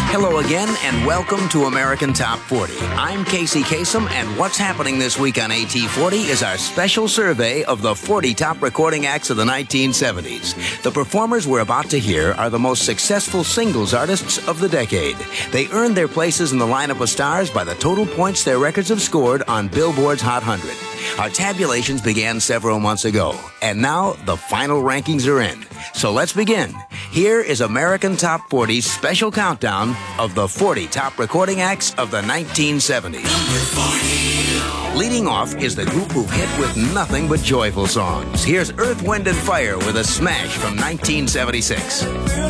Hello again, and welcome to American Top 40. I'm Casey Kasem, and what's happening this week on AT40 is our special survey of the 40 top recording acts of the 1970s. The performers we're about to hear are the most successful singles artists of the decade. They earned their places in the lineup of stars by the total points their records have scored on Billboard's Hot 100. Our tabulations began several months ago, and now the final rankings are in. So let's begin. Here is American Top 40's special countdown of the 40 top recording acts of the 1970s. Leading off is the group who hit with nothing but joyful songs. Here's Earth, Wind & Fire with a smash from 1976.